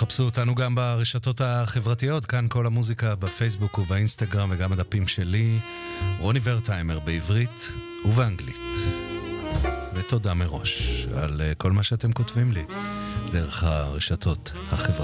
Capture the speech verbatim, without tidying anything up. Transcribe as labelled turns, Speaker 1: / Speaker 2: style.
Speaker 1: חפשו אותנו גם ברשתות החברתיות, כאן כל המוזיקה בפייסבוק ובאינסטגרם וגם הדפים שלי, רוני ורטהיימר בעברית ובאנגלית. ותודה מראש על כל מה שאתם כותבים לי דרך הרשתות החברתיות.